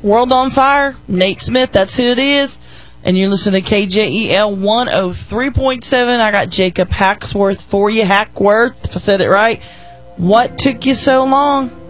World on Fire, Nate Smith, that's who it is. And you're listening to KJEL 103.7. I got Jacob Hacksworth for you. Hackworth, if I said it right. What took you so long?